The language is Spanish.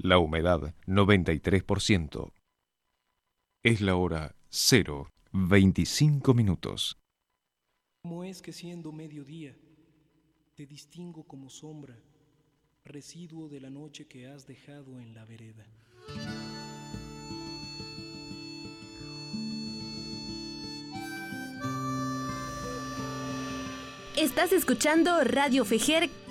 La humedad 93%. Es la hora 0:25. ¿Cómo es que siendo mediodía te distingo como sombra, residuo de la noche que has dejado en la vereda? Estás escuchando Radio Fejer